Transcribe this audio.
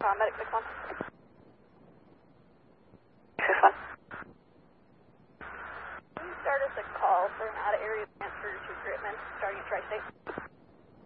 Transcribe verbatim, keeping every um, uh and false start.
Uh, medic six one. six one. Can you start us a call for an out-of-area transfer to Gritman, starting at Tri-State?